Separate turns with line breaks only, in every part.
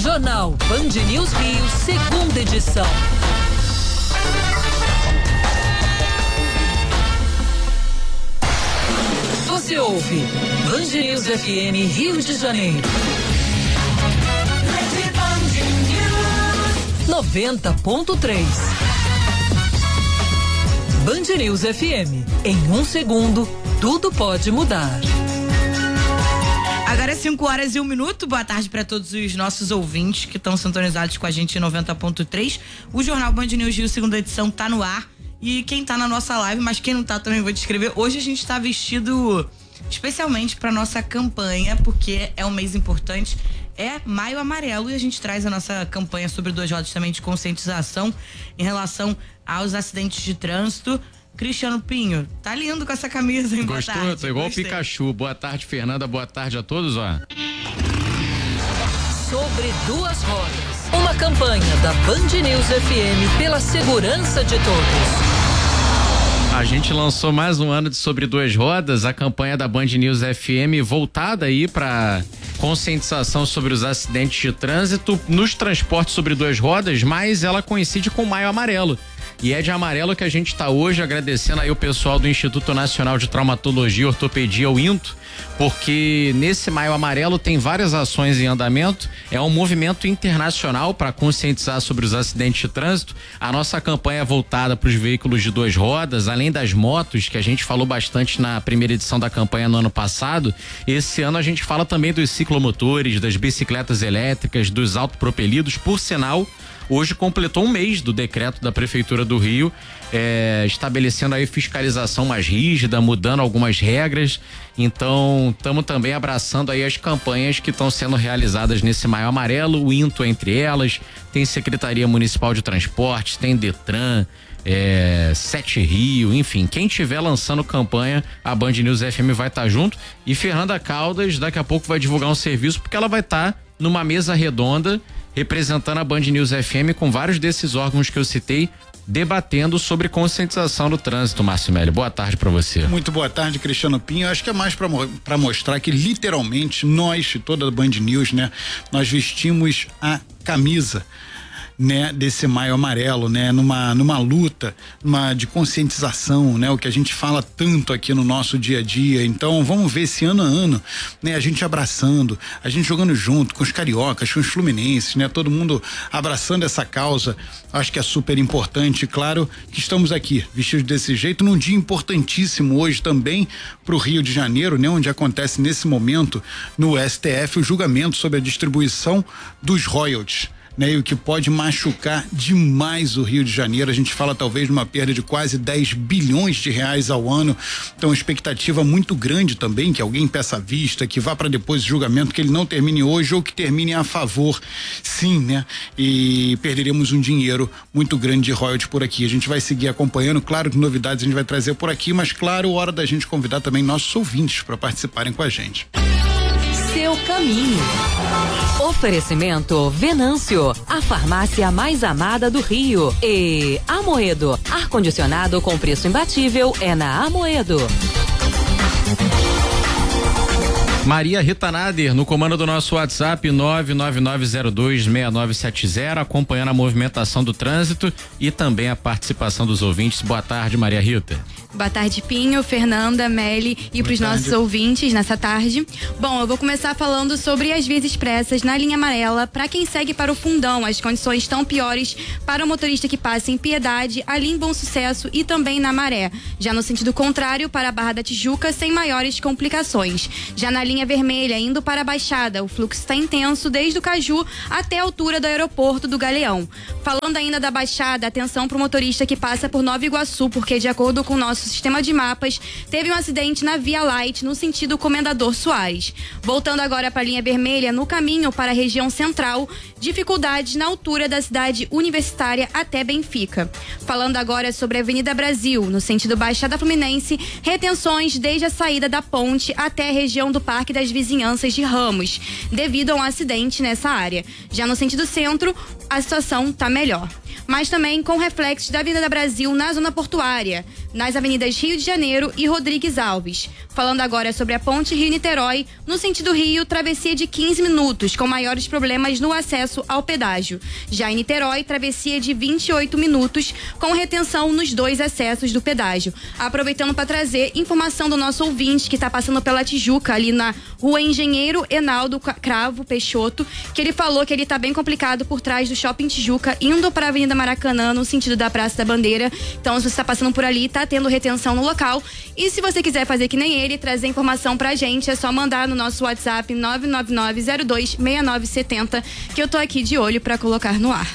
Jornal Band News Rio, segunda edição. Você ouve Band News FM Rio de Janeiro. 90.3. Band News FM. Em um segundo, tudo pode mudar.
Agora é 5h01. Boa tarde para todos os nossos ouvintes que estão sintonizados com a gente em 90.3. O Jornal Band News Rio, segunda edição, tá no ar. E quem tá na nossa live, mas quem não tá também vou descrever. Hoje a gente tá vestido especialmente para nossa campanha, porque é um mês importante. É Maio Amarelo e a gente traz a nossa campanha sobre 2 rodas também de conscientização em relação aos acidentes de trânsito. Cristiano Pinho, tá lindo com essa camisa, hein?
Gostou? Boa tarde. Tô igual o Pikachu. Boa tarde, Fernanda. Boa tarde a todos, ó.
Sobre 2 rodas. Uma campanha da Band News FM pela segurança de todos.
A gente lançou mais um ano de Sobre 2 Rodas, a campanha da Band News FM voltada aí para conscientização sobre os acidentes de trânsito nos transportes sobre 2 rodas, mas ela coincide com o Maio Amarelo. E é de amarelo que a gente está hoje, agradecendo aí o pessoal do Instituto Nacional de Traumatologia e Ortopedia, o INTO, porque nesse Maio Amarelo tem várias ações em andamento. É um movimento internacional para conscientizar sobre os acidentes de trânsito. A nossa campanha é voltada para os veículos de 2 rodas, além das motos, que a gente falou bastante na primeira edição da campanha no ano passado. Esse ano a gente fala também dos ciclomotores, das bicicletas elétricas, dos autopropelidos. Por sinal, hoje completou um mês do decreto da Prefeitura do Rio, estabelecendo aí fiscalização mais rígida, mudando algumas regras. Então, estamos também abraçando aí as campanhas que estão sendo realizadas nesse Maio Amarelo, o INTO entre elas, tem Secretaria Municipal de Transportes, tem Detran, Sete Rio, enfim, quem estiver lançando campanha, a Band News FM vai estar junto. E Fernanda Caldas daqui a pouco vai divulgar um serviço, porque ela vai estar numa mesa redonda representando a Band News FM com vários desses órgãos que eu citei, debatendo sobre conscientização do trânsito. Márcio Meli, boa tarde para você.
Muito boa tarde, Cristiano Pinho. Acho que é mais para mostrar que literalmente nós, toda a Band News, né, nós vestimos a camisa, né, desse Maio Amarelo, né, numa luta, de conscientização, né, o que a gente fala tanto aqui no nosso dia a dia. Então vamos ver esse ano a ano, né, a gente abraçando, a gente jogando junto com os cariocas, com os fluminenses, né, todo mundo abraçando essa causa. Acho que é super importante. Claro que estamos aqui vestidos desse jeito num dia importantíssimo hoje também para o Rio de Janeiro, né, onde acontece nesse momento no STF o julgamento sobre a distribuição dos royalties, né, e o que pode machucar demais o Rio de Janeiro. A gente fala talvez de uma perda de quase 10 bilhões de reais ao ano. Então, expectativa muito grande também que alguém peça à vista, que vá para depois do julgamento, que ele não termine hoje ou que termine a favor, sim, né? E perderemos um dinheiro muito grande de royalties por aqui. A gente vai seguir acompanhando, claro que novidades a gente vai trazer por aqui, mas claro, hora da gente convidar também nossos ouvintes para participarem com a gente.
Seu caminho. Oferecimento Venâncio, a farmácia mais amada do Rio. E Amoedo, ar-condicionado com preço imbatível é na Amoedo.
Maria Rita Nader, no comando do nosso WhatsApp 999026970, acompanhando a movimentação do trânsito e também a participação dos ouvintes. Boa tarde, Maria Rita.
Boa tarde, Pinho, Fernanda, Meli e para os nossos ouvintes nessa tarde. Bom, eu vou começar falando sobre as vias expressas na linha amarela. Para quem segue para o Fundão, as condições estão piores para o motorista que passa em Piedade, ali em Bom Sucesso e também na Maré. Já no sentido contrário, para a Barra da Tijuca, sem maiores complicações. Já na linha vermelha, indo para a Baixada, o fluxo está intenso desde o Caju até a altura do aeroporto do Galeão. Falando ainda da Baixada, atenção para o motorista que passa por Nova Iguaçu, porque de acordo com o nosso sistema de mapas, teve um acidente na Via Light no sentido Comendador Soares. Voltando agora para a linha vermelha, no caminho para a região central, dificuldades na altura da cidade universitária até Benfica. Falando agora sobre a Avenida Brasil, no sentido Baixada Fluminense, retenções desde a saída da ponte até a região do Parque Parque das Vizinhanças de Ramos, devido a um acidente nessa área. Já no sentido centro, a situação está melhor. Mas também com reflexos da Avenida Brasil na zona portuária, nas avenidas Rio de Janeiro e Rodrigues Alves. Falando agora sobre a ponte Rio-Niterói, no sentido Rio, travessia de 15 minutos, com maiores problemas no acesso ao pedágio. Já em Niterói, travessia de 28 minutos, com retenção nos 2 acessos do pedágio. Aproveitando para trazer informação do nosso ouvinte, que está passando pela Tijuca, ali na Rua Engenheiro Enaldo Cravo Peixoto, que ele falou que ele está bem complicado por trás do Shopping Tijuca, indo para a Avenida Maracanã, no sentido da Praça da Bandeira. Então, se você está passando por ali, tá tendo retenção no local. E se você quiser fazer que nem ele, trazer informação pra gente, é só mandar no nosso WhatsApp 999026970, que eu tô aqui de olho pra colocar no ar.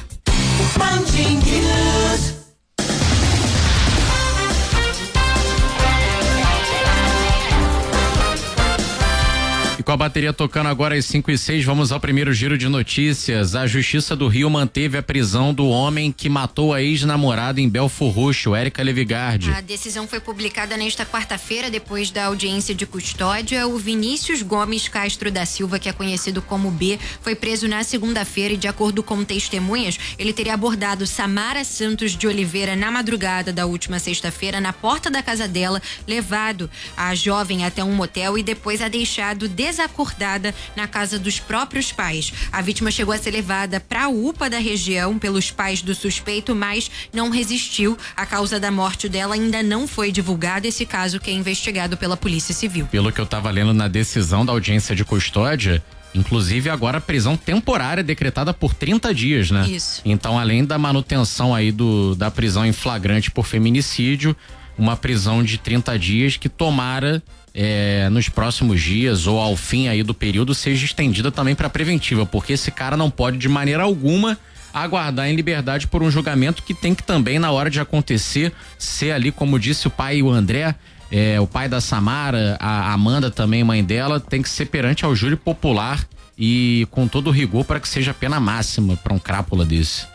Com a bateria tocando agora às 5:06, vamos ao primeiro giro de notícias. A Justiça do Rio manteve a prisão do homem que matou a ex-namorada em Belfor Roxo, Érica Levigardi.
A decisão foi publicada nesta quarta-feira, depois da audiência de custódia. O Vinícius Gomes Castro da Silva, que é conhecido como B, foi preso na segunda-feira e, de acordo com testemunhas, ele teria abordado Samara Santos de Oliveira na madrugada da última sexta-feira na porta da casa dela, levado a jovem até um motel e depois a deixado desacordada na casa dos próprios pais. A vítima chegou a ser levada para a UPA da região pelos pais do suspeito, mas não resistiu. A causa da morte dela ainda não foi divulgada. Esse caso que é investigado pela Polícia Civil.
Pelo que eu estava lendo na decisão da audiência de custódia, inclusive agora a prisão temporária decretada por 30 dias, né?
Isso.
Então, além da manutenção aí da prisão em flagrante por feminicídio, uma prisão de 30 dias que tomara nos próximos dias ou ao fim aí do período seja estendida também para preventiva, porque esse cara não pode de maneira alguma aguardar em liberdade por um julgamento que tem que também, na hora de acontecer, ser ali, como disse o pai, o André, o pai da Samara, a Amanda também, mãe dela, tem que ser perante ao júri popular e com todo o rigor para que seja pena máxima para um crápula desse.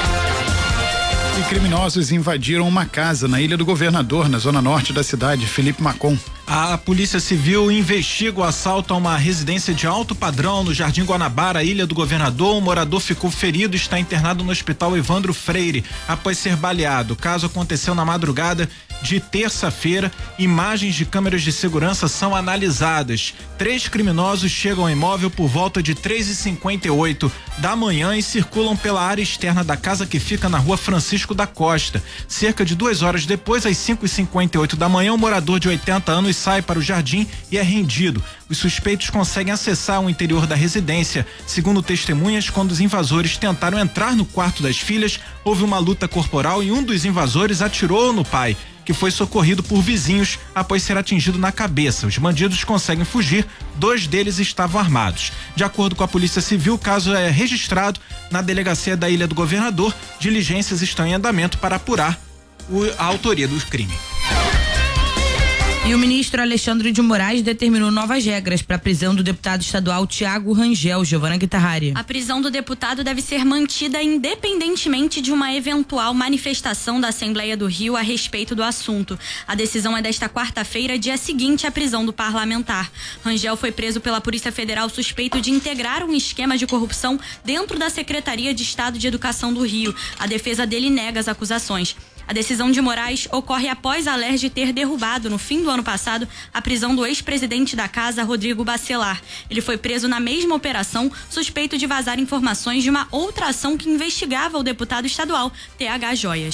E criminosos invadiram uma casa na Ilha do Governador, na zona norte da cidade. Felipe Macon.
A Polícia Civil investiga o assalto a uma residência de alto padrão no Jardim Guanabara, Ilha do Governador. Um morador ficou ferido e está internado no Hospital Evandro Freire após ser baleado. O caso aconteceu na madrugada de terça-feira. Imagens de câmeras de segurança são analisadas. 3 criminosos chegam ao imóvel por volta de 3h58 da manhã e circulam pela área externa da casa, que fica na Rua Francisco da Costa. Cerca de 2 horas depois, às 5h58 da manhã, um morador de 80 anos sai para o jardim e é rendido. Os suspeitos conseguem acessar o interior da residência. Segundo testemunhas, quando os invasores tentaram entrar no quarto das filhas, houve uma luta corporal e um dos invasores atirou no pai, que foi socorrido por vizinhos após ser atingido na cabeça. Os bandidos conseguem fugir, 2 deles estavam armados. De acordo com a Polícia Civil, o caso é registrado na delegacia da Ilha do Governador. Diligências estão em andamento para apurar a autoria do crime.
E o ministro Alexandre de Moraes determinou novas regras para a prisão do deputado estadual Tiago Rangel. Giovana Guitarrari.
A prisão do deputado deve ser mantida independentemente de uma eventual manifestação da Assembleia do Rio a respeito do assunto. A decisão é desta quarta-feira, dia seguinte à prisão do parlamentar. Rangel foi preso pela Polícia Federal suspeito de integrar um esquema de corrupção dentro da Secretaria de Estado de Educação do Rio. A defesa dele nega as acusações. A decisão de Moraes ocorre após a Alerj ter derrubado, no fim do ano passado, a prisão do ex-presidente da casa, Rodrigo Bacelar. Ele foi preso na mesma operação, suspeito de vazar informações de uma outra ação que investigava o deputado estadual, TH Joias.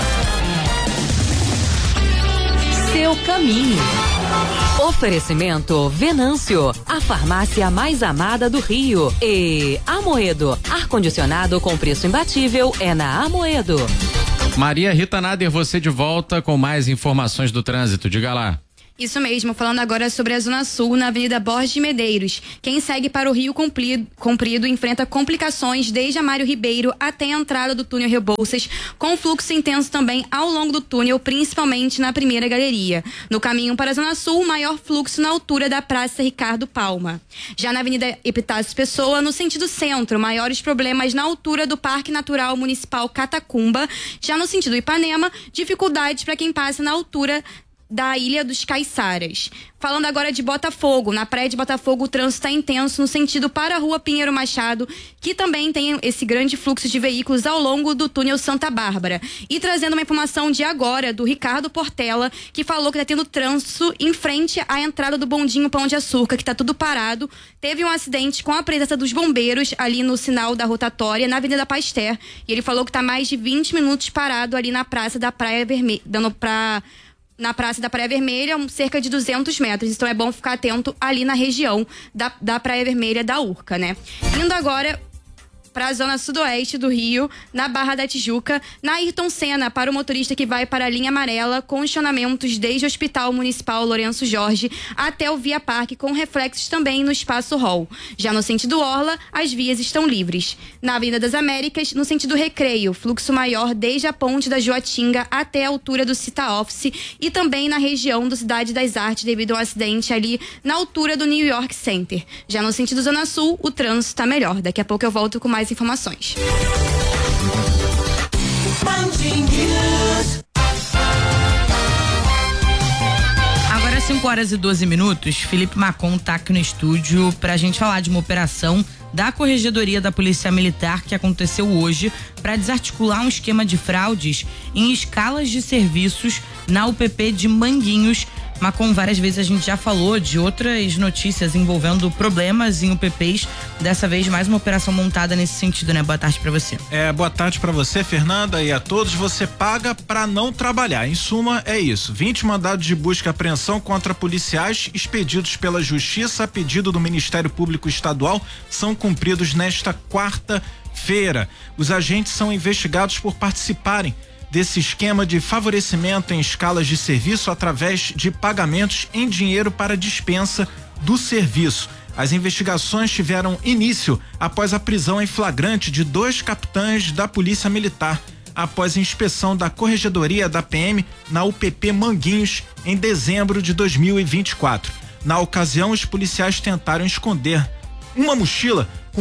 Seu caminho. Oferecimento Venâncio, a farmácia mais amada do Rio. E Amoedo, ar-condicionado com preço imbatível é na Amoedo.
Maria Rita Nader, você de volta com mais informações do trânsito. Diga lá.
Isso mesmo, falando agora sobre a Zona Sul, na Avenida Borges de Medeiros. Quem segue para o Rio Comprido enfrenta complicações desde a Mário Ribeiro até a entrada do túnel Rebouças, com fluxo intenso também ao longo do túnel, principalmente na primeira galeria. No caminho para a Zona Sul, maior fluxo na altura da Praça Ricardo Palma. Já na Avenida Epitácio Pessoa, no sentido centro, maiores problemas na altura do Parque Natural Municipal Catacumba. Já no sentido Ipanema, dificuldades para quem passa na altura da Ilha dos Caiçaras. Falando agora de Botafogo, na praia de Botafogo o trânsito está intenso no sentido para a rua Pinheiro Machado, que também tem esse grande fluxo de veículos ao longo do túnel Santa Bárbara. E trazendo uma informação de agora do Ricardo Portela, que falou que está tendo trânsito em frente à entrada do bondinho Pão de Açúcar, que está tudo parado. Teve um acidente com a presença dos bombeiros ali no sinal da rotatória, na Avenida Pasteur, e ele falou que está mais de 20 minutos parado ali na Praça da Praia Vermelha, na Praça da Praia Vermelha, cerca de 200 metros. Então é bom ficar atento ali na região da Praia Vermelha da Urca, né? Indo agora para a zona sudoeste do Rio, na Barra da Tijuca, na Ayrton Senna, para o motorista que vai para a linha amarela, congestionamentos desde o Hospital Municipal Lourenço Jorge até o Via Parque, com reflexos também no Espaço Hall. Já no sentido Orla, as vias estão livres. Na Avenida das Américas, no sentido Recreio, fluxo maior desde a Ponte da Joatinga até a altura do Cita Office e também na região do Cidade das Artes, devido a um acidente ali na altura do New York Center. Já no sentido Zona Sul, o trânsito está melhor. Daqui a pouco eu volto com mais informações.
Agora 5h12. Felipe Macon tá aqui no estúdio pra gente falar de uma operação da Corregedoria da Polícia Militar que aconteceu hoje para desarticular um esquema de fraudes em escalas de serviços na UPP de Manguinhos. Macon, várias vezes a gente já falou de outras notícias envolvendo problemas em UPPs. Dessa vez, mais uma operação montada nesse sentido, né? Boa tarde pra você.
Boa tarde pra você, Fernanda, e a todos. Você paga pra não trabalhar. Em suma, é isso. 20 mandados de busca e apreensão contra policiais expedidos pela Justiça a pedido do Ministério Público Estadual são cumpridos nesta quarta-feira. Os agentes são investigados por participarem desse esquema de favorecimento em escalas de serviço através de pagamentos em dinheiro para dispensa do serviço. As investigações tiveram início após a prisão em flagrante de 2 capitães da Polícia Militar, após a inspeção da Corregedoria da PM na UPP Manguinhos em dezembro de 2024. Na ocasião, os policiais tentaram esconder uma mochila com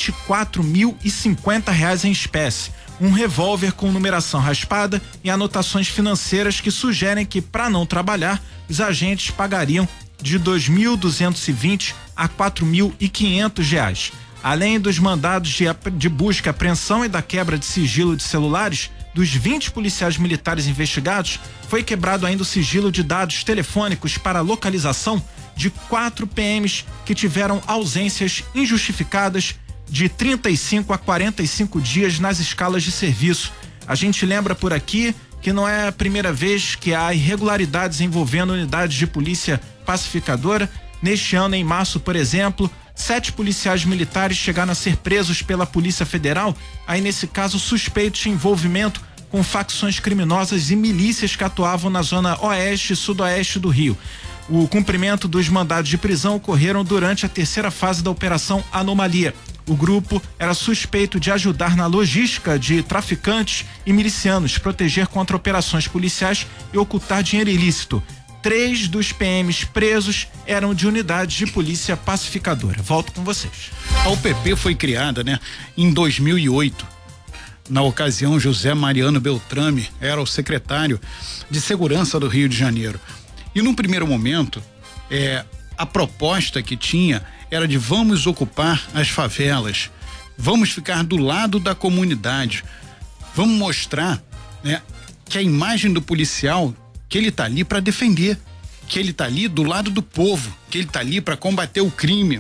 R$24.050 em espécie, um revólver com numeração raspada e anotações financeiras que sugerem que, para não trabalhar, os agentes pagariam de R$2.220 a R$4.500. Além dos mandados de busca e apreensão e da quebra de sigilo de celulares, dos 20 policiais militares investigados, foi quebrado ainda o sigilo de dados telefônicos para localização de 4 PMs que tiveram ausências injustificadas de 35 a 45 dias nas escalas de serviço. A gente lembra por aqui que não é a primeira vez que há irregularidades envolvendo unidades de polícia pacificadora. Neste ano, em março, por exemplo, 7 policiais militares chegaram a ser presos pela Polícia Federal, aí nesse caso suspeitos de envolvimento com facções criminosas e milícias que atuavam na zona oeste e sudoeste do Rio. O cumprimento dos mandados de prisão ocorreram durante a terceira fase da Operação Anomalia. O grupo era suspeito de ajudar na logística de traficantes e milicianos, proteger contra operações policiais e ocultar dinheiro ilícito. 3 dos PMs presos eram de unidades de polícia pacificadora. Volto com vocês.
A UPP foi criada, em 2008. Na ocasião, José Mariano Beltrame era o secretário de Segurança do Rio de Janeiro. E num primeiro momento, a proposta que tinha era de vamos ocupar as favelas, vamos ficar do lado da comunidade, vamos mostrar, que a imagem do policial, que ele tá ali para defender, que ele tá ali do lado do povo, que ele tá ali para combater o crime.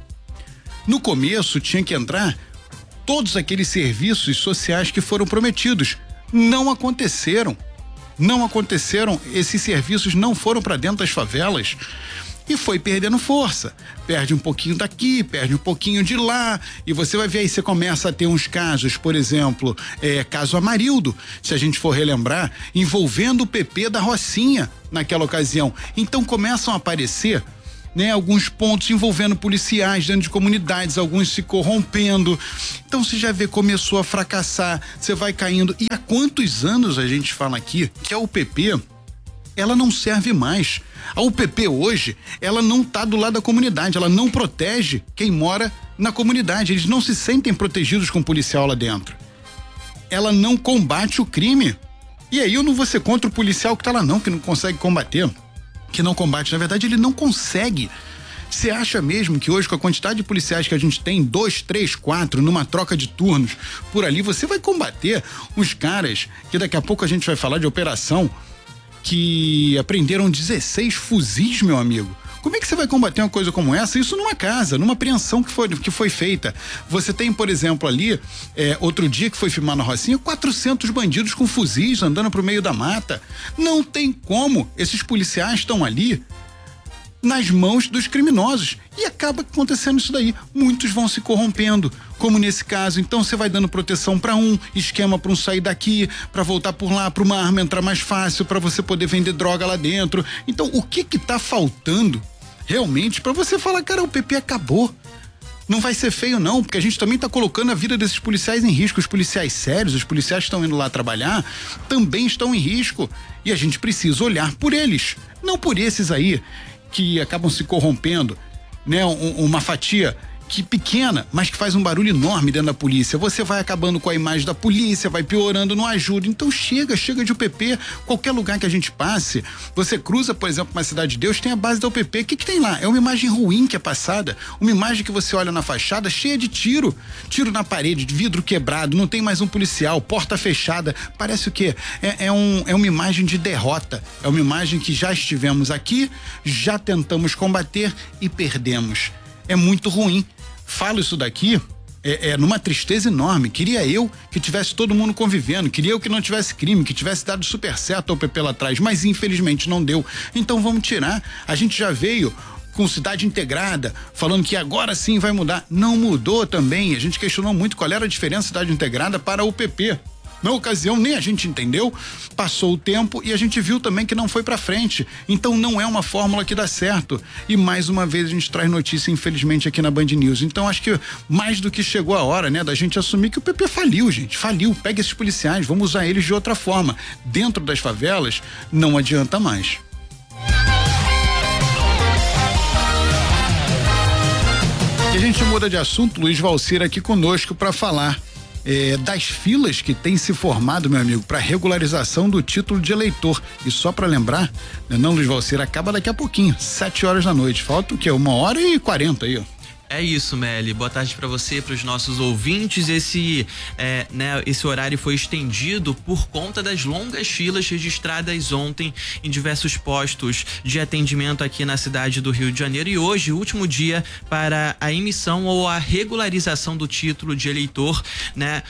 No começo tinha que entrar todos aqueles serviços sociais que foram prometidos, não aconteceram, esses serviços não foram para dentro das favelas. E foi perdendo força, perde um pouquinho daqui, perde um pouquinho de lá, e você vai ver aí, você começa a ter uns casos, por exemplo, caso Amarildo, se a gente for relembrar, envolvendo o PP da Rocinha naquela ocasião. Então começam a aparecer, alguns pontos envolvendo policiais dentro de comunidades, alguns se corrompendo. Então você já vê, começou a fracassar, você vai caindo. E há quantos anos a gente fala aqui que a UPP, ela não serve mais. A UPP hoje, ela não tá do lado da comunidade, ela não protege quem mora na comunidade, eles não se sentem protegidos com o policial lá dentro. Ela não combate o crime. E aí eu não vou ser contra o policial que tá lá não, que não consegue combater, que não combate. Na verdade, ele não consegue. Você acha mesmo que hoje, com a quantidade de policiais que a gente tem, 2, 3, 4, numa troca de turnos por ali, você vai combater uns caras que daqui a pouco a gente vai falar de operação, que apreenderam 16 fuzis, meu amigo. Como é que você vai combater uma coisa como essa? Isso numa casa, numa apreensão que foi feita. Você tem, por exemplo, ali, outro dia que foi filmar na Rocinha, 400 bandidos com fuzis andando pro meio da mata. Não tem como. Esses policiais estão ali nas mãos dos criminosos. E acaba acontecendo isso daí. Muitos vão se corrompendo, como nesse caso. Então você vai dando proteção para um, esquema para um sair daqui, para voltar por lá, para uma arma entrar mais fácil, para você poder vender droga lá dentro. Então o que tá faltando realmente para você falar, cara, o PP acabou? Não vai ser feio não, porque a gente também tá colocando a vida desses policiais em risco. Os policiais sérios, os policiais que estão indo lá trabalhar, também estão em risco. E a gente precisa olhar por eles, não por esses aí que acabam se corrompendo, né? Uma fatia que pequena, mas que faz um barulho enorme dentro da polícia. Você vai acabando com a imagem da polícia, vai piorando, não ajuda. Então chega de UPP. Qualquer lugar que a gente passe, você cruza, por exemplo, uma Cidade de Deus, tem a base da UPP. O que tem lá? É uma imagem ruim que é passada, uma imagem que você olha na fachada cheia de tiro na parede, de vidro quebrado, não tem mais um policial, porta fechada. Parece o quê? É uma imagem de derrota. É uma imagem que já estivemos aqui, já tentamos combater e perdemos. É muito ruim. Falo isso daqui numa tristeza enorme. Queria eu que tivesse todo mundo convivendo, queria eu que não tivesse crime, que tivesse dado super certo ao PP lá atrás, mas infelizmente não deu. Então vamos tirar. A gente já veio com cidade integrada, falando que agora sim vai mudar. Não mudou também. A gente questionou muito qual era a diferença da cidade integrada para o PP. Na ocasião, nem a gente entendeu, passou o tempo e a gente viu também que não foi pra frente. Então não é uma fórmula que dá certo. E mais uma vez a gente traz notícia, infelizmente, aqui na Band News. Então acho que mais do que chegou a hora, né, da gente assumir que o PP faliu, gente. Faliu. Pega esses policiais, vamos usar eles de outra forma. Dentro das favelas, não adianta mais. E a gente muda de assunto, Luiz Valcir aqui conosco para falar das filas que tem se formado, meu amigo, para regularização do título de eleitor. E só para lembrar, não, Luiz Valcir, acaba daqui a pouquinho, 7 horas da noite. Falta o quê? 1h40 aí, ó.
É isso, Meli. Boa tarde para você, para os nossos ouvintes. Esse horário foi estendido por conta das longas filas registradas ontem em diversos postos de atendimento aqui na cidade do Rio de Janeiro. E hoje, último dia para a emissão ou a regularização do título de eleitor, né?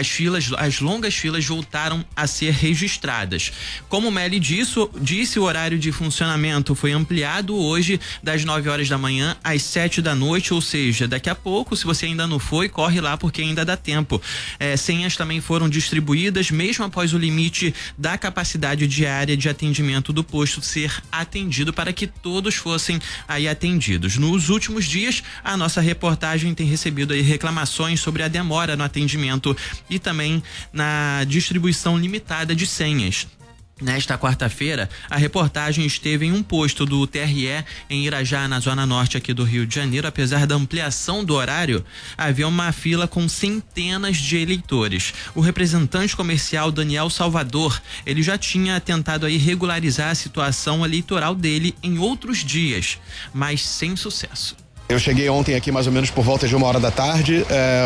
As longas filas voltaram a ser registradas. Como o Meli disse, o horário de funcionamento foi ampliado hoje das 9 horas da manhã às 7 da noite, ou seja, daqui a pouco, se você ainda não foi, corre lá porque ainda dá tempo. Senhas também foram distribuídas, mesmo após o limite da capacidade diária de atendimento do posto ser atendido, para que todos fossem aí atendidos. Nos últimos dias, a nossa reportagem tem recebido aí reclamações sobre a demora no atendimento e também na distribuição limitada de senhas. Nesta quarta-feira, a reportagem esteve em um posto do TRE em Irajá, na zona norte aqui do Rio de Janeiro. Apesar da ampliação do horário, havia uma fila com centenas de eleitores. O representante comercial Daniel Salvador, ele já tinha tentado aí regularizar a situação eleitoral dele em outros dias, mas sem sucesso.
Eu cheguei ontem aqui mais ou menos por volta de 1h da tarde,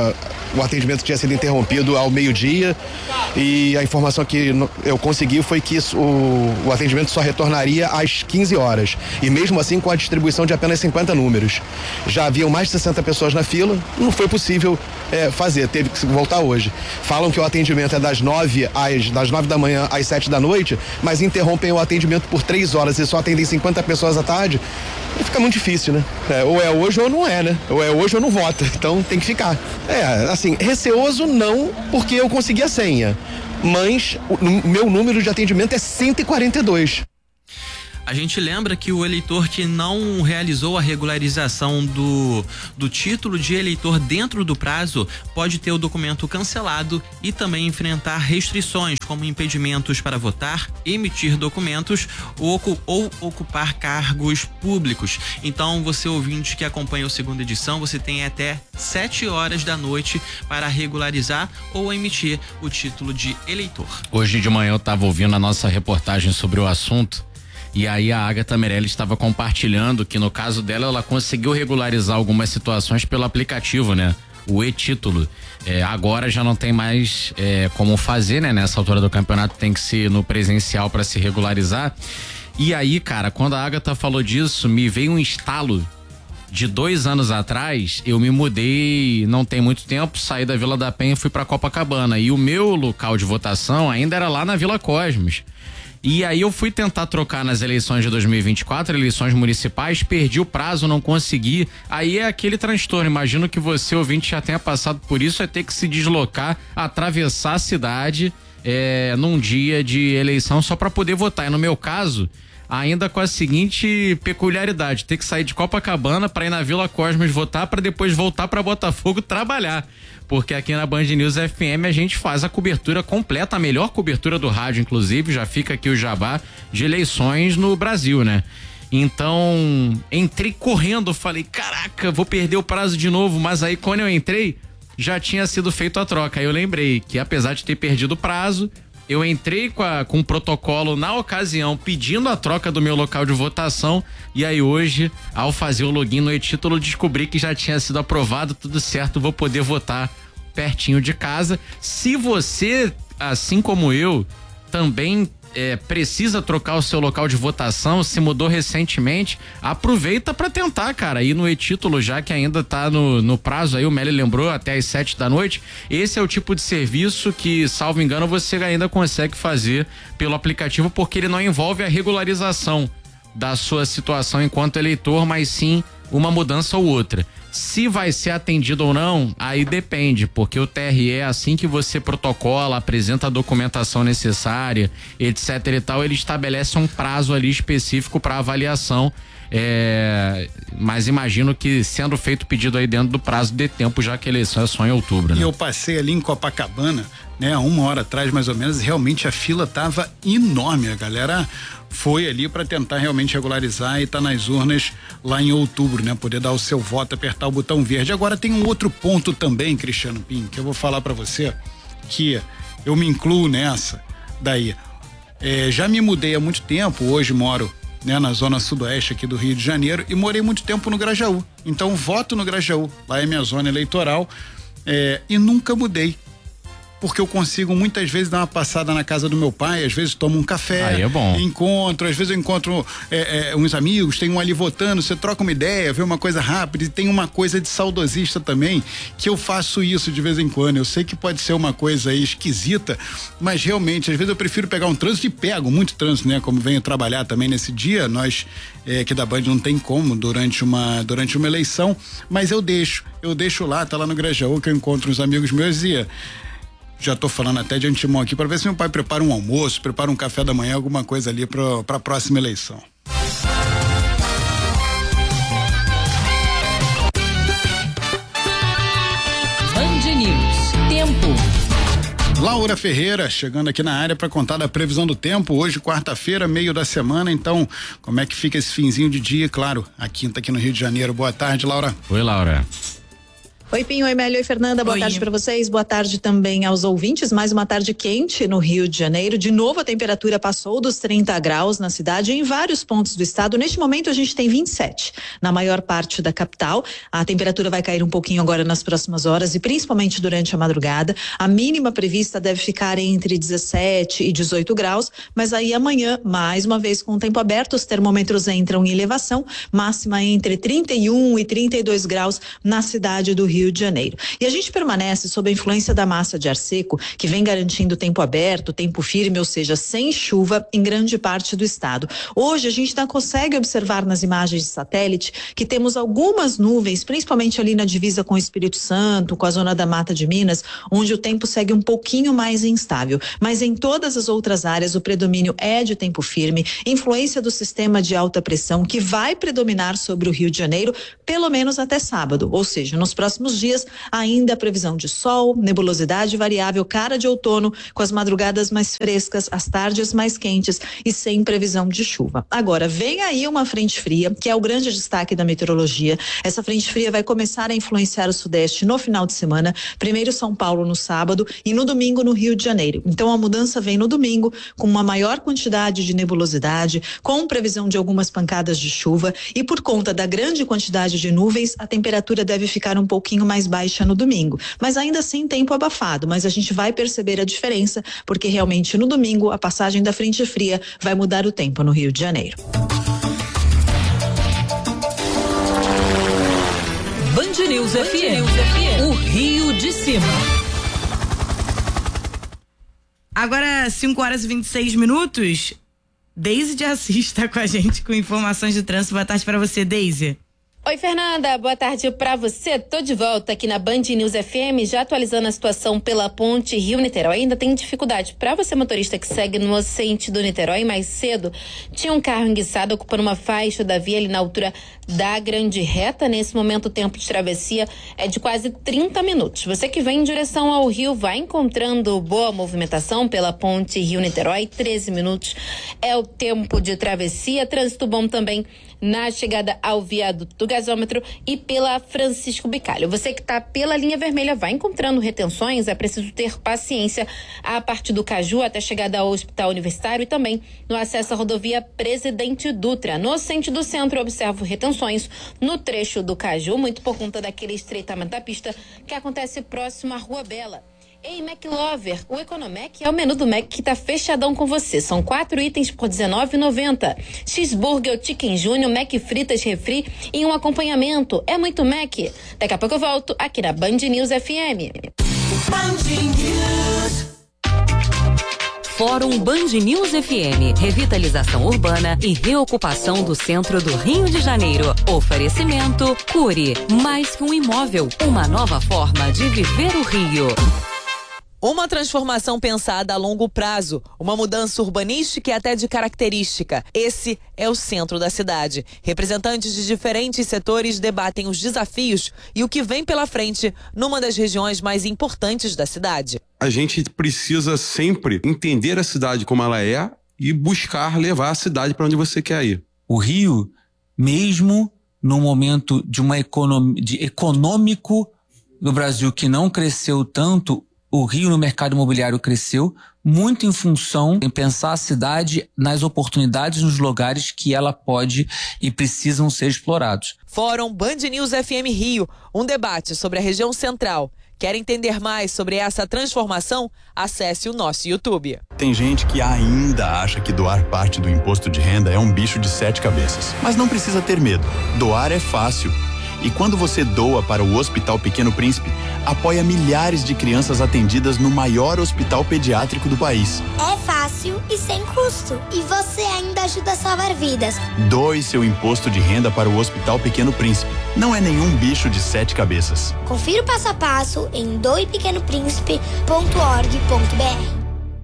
o atendimento tinha sido interrompido ao meio-dia e a informação que eu consegui foi que o atendimento só retornaria às 15 horas e mesmo assim com a distribuição de apenas 50 números. Já haviam mais de 60 pessoas na fila, não foi possível fazer, teve que voltar hoje. Falam que o atendimento é das 9 da manhã às 7 da noite, mas interrompem o atendimento por 3 horas e só atendem 50 pessoas à tarde. Fica muito difícil, né? Ou é hoje ou não é, né? Ou é hoje ou não vota. Então tem que ficar. Assim, receoso não, porque eu consegui a senha. Mas o meu número de atendimento é 142.
A gente lembra que o eleitor que não realizou a regularização do título de eleitor dentro do prazo pode ter o documento cancelado e também enfrentar restrições como impedimentos para votar, emitir documentos ou ocupar cargos públicos. Então, você ouvinte que acompanha a segunda edição, você tem até 7 horas da noite para regularizar ou emitir o título de eleitor.
Hoje de manhã eu estava ouvindo a nossa reportagem sobre o assunto. E aí a Agatha Meirelles estava compartilhando que no caso dela ela conseguiu regularizar algumas situações pelo aplicativo, né? O e-título. Agora já não tem mais como fazer, né? Nessa altura do campeonato tem que ser no presencial para se regularizar. E aí, cara, quando a Agatha falou disso, me veio um estalo. De 2 anos atrás, eu me mudei, não tem muito tempo, saí da Vila da Penha e fui para Copacabana. E o meu local de votação ainda era lá na Vila Cosmos. E aí eu fui tentar trocar nas eleições de 2024, eleições municipais, perdi o prazo, não consegui. Aí é aquele transtorno, imagino que você, ouvinte, já tenha passado por isso, é ter que se deslocar, atravessar a cidade num dia de eleição só para poder votar. E no meu caso, ainda com a seguinte peculiaridade, ter que sair de Copacabana para ir na Vila Cosmos votar para depois voltar para Botafogo trabalhar. Porque aqui na Band News FM a gente faz a cobertura completa, a melhor cobertura do rádio, inclusive, já fica aqui o jabá de eleições no Brasil, né? Então, entrei correndo, falei, caraca, vou perder o prazo de novo, mas aí quando eu entrei, já tinha sido feita a troca. Aí eu lembrei que apesar de ter perdido o prazo, eu entrei com um protocolo na ocasião pedindo a troca do meu local de votação e aí hoje, ao fazer o login no e-título, descobri que já tinha sido aprovado, tudo certo, vou poder votar pertinho de casa. Se você, assim como eu, também precisa trocar o seu local de votação, se mudou recentemente, aproveita para tentar, cara, ir no e-título, já que ainda tá no prazo aí, o Meli lembrou, até às 7 da noite. Esse é o tipo de serviço que, salvo engano, você ainda consegue fazer pelo aplicativo, porque ele não envolve a regularização da sua situação enquanto eleitor, mas sim uma mudança ou outra. Se vai ser atendido ou não, aí depende, porque o TRE, assim que você protocola, apresenta a documentação necessária, etc e tal, ele estabelece um prazo ali específico para avaliação. Mas imagino que sendo feito o pedido aí dentro do prazo de tempo, já que a eleição é só em outubro, né?
E eu passei ali em Copacabana, né, 1 hora atrás mais ou menos, realmente a fila tava enorme, a galera foi ali para tentar realmente regularizar e tá nas urnas lá em outubro, né, poder dar o seu voto, apertar o botão verde. Agora tem um outro ponto também, Cristiano Pinho, que eu vou falar para você, que eu me incluo nessa daí. Já me mudei há muito tempo, hoje moro, né, na zona sudoeste aqui do Rio de Janeiro e morei muito tempo no Grajaú. Então voto no Grajaú, lá é minha zona eleitoral, e nunca mudei. Porque eu consigo muitas vezes dar uma passada na casa do meu pai, às vezes tomo um café,
aí é bom.
às vezes eu encontro uns amigos, tem um ali votando, você troca uma ideia, vê uma coisa rápida, e tem uma coisa de saudosista também, que eu faço isso de vez em quando. Eu sei que pode ser uma coisa aí esquisita, mas realmente, às vezes eu prefiro pegar um trânsito e pego muito trânsito, né? Como venho trabalhar também nesse dia, nós que da Band não tem como durante uma eleição, mas eu deixo lá, tá lá no Grajaú, que eu encontro uns amigos meus e já tô falando até de antemão aqui para ver se meu pai prepara um almoço, prepara um café da manhã, alguma coisa ali para a próxima eleição.
Band News. Tempo.
Laura Ferreira chegando aqui na área para contar da previsão do tempo. Hoje, quarta-feira, meio da semana. Então, como é que fica esse finzinho de dia? Claro, a quinta aqui no Rio de Janeiro. Boa tarde, Laura.
Oi, Laura.
Oi, Pinho, oi, Meli, oi, Fernanda, boa tarde para vocês, boa tarde também aos ouvintes. Mais uma tarde quente no Rio de Janeiro. De novo a temperatura passou dos 30 graus na cidade em vários pontos do estado. Neste momento a gente tem 27 na maior parte da capital. A temperatura vai cair um pouquinho agora nas próximas horas e principalmente durante a madrugada. A mínima prevista deve ficar entre 17 e 18 graus, mas aí amanhã, mais uma vez com o tempo aberto, os termômetros entram em elevação, máxima entre 31 e 32 graus na cidade do Rio Rio de Janeiro. E a gente permanece sob a influência da massa de ar seco, que vem garantindo tempo aberto, tempo firme, ou seja, sem chuva em grande parte do estado. Hoje a gente ainda consegue observar nas imagens de satélite que temos algumas nuvens, principalmente ali na divisa com o Espírito Santo, com a zona da Mata de Minas, onde o tempo segue um pouquinho mais instável. Mas em todas as outras áreas o predomínio é de tempo firme, influência do sistema de alta pressão que vai predominar sobre o Rio de Janeiro, pelo menos até sábado. Ou seja, nos próximos dias ainda a previsão de sol, nebulosidade variável, cara de outono, com as madrugadas mais frescas, as tardes mais quentes e sem previsão de chuva. Agora, vem aí uma frente fria, que é o grande destaque da meteorologia. Essa frente fria vai começar a influenciar o sudeste no final de semana, primeiro São Paulo no sábado e no domingo no Rio de Janeiro. Então a mudança vem no domingo com uma maior quantidade de nebulosidade, com previsão de algumas pancadas de chuva e por conta da grande quantidade de nuvens, a temperatura deve ficar um pouquinho mais baixa no domingo, mas ainda assim tempo abafado, mas a gente vai perceber a diferença porque realmente no domingo a passagem da frente fria vai mudar o tempo no Rio de Janeiro.
Band News FM, o Rio de Cima.
Agora, 5h26. Deise de Assis está com a gente com informações de trânsito. Boa tarde para você, Deise.
Oi, Fernanda, boa tarde pra você. Tô de volta aqui na Band News FM, já atualizando a situação pela ponte Rio-Niterói. Ainda tem dificuldade. Pra você, motorista que segue no sentido Niterói, mais cedo, tinha um carro enguiçado ocupando uma faixa da via ali na altura da Grande Reta. Nesse momento, o tempo de travessia é de quase 30 minutos. Você que vem em direção ao Rio vai encontrando boa movimentação pela ponte Rio-Niterói. 13 minutos é o tempo de travessia. Trânsito bom também na chegada ao viaduto do gasômetro e pela Francisco Bicalho. Você que está pela linha vermelha vai encontrando retenções, é preciso ter paciência a partir do Caju até a chegada ao Hospital Universitário e também no acesso à rodovia Presidente Dutra. No sentido centro, observo retenções no trecho do Caju, muito por conta daquele estreitamento da pista que acontece próximo à Rua Bela. Ei, McLover, o Economec é o menu do Mac que tá fechadão com você. São 4 itens por R$19,90. Cheeseburger, Chicken Junior, Mac Fritas, Refri e um acompanhamento. É muito Mac. Daqui a pouco eu volto aqui na Band News FM.
Band News. Fórum Band News FM. Revitalização urbana e reocupação do centro do Rio de Janeiro. Oferecimento Cury. Mais que um imóvel, uma nova forma de viver o Rio.
Uma transformação pensada a longo prazo, uma mudança urbanística e até de característica. Esse é o centro da cidade. Representantes de diferentes setores debatem os desafios e o que vem pela frente numa das regiões mais importantes da cidade.
A gente precisa sempre entender a cidade como ela é e buscar levar a cidade para onde você quer ir.
O Rio, mesmo no momento de econômico do Brasil que não cresceu tanto, o Rio no mercado imobiliário cresceu muito em função de pensar a cidade nas oportunidades, nos lugares que ela pode e precisam ser explorados.
Fórum Band News FM Rio, um debate sobre a região central. Quer entender mais sobre essa transformação? Acesse o nosso YouTube.
Tem gente que ainda acha que doar parte do imposto de renda é um bicho de 7 cabeças. Mas não precisa ter medo. Doar é fácil. E quando você doa para o Hospital Pequeno Príncipe, apoia milhares de crianças atendidas no maior hospital pediátrico do país.
É fácil e sem custo. E você ainda ajuda a salvar vidas.
Doe seu imposto de renda para o Hospital Pequeno Príncipe. Não é nenhum bicho de 7 cabeças.
Confira o passo a passo em doepequenopríncipe.org.br.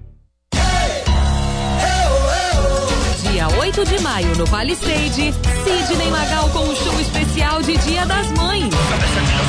Dia 8 de maio no Vale Stage, Sidney Magal com um show especial de Dia das Mães.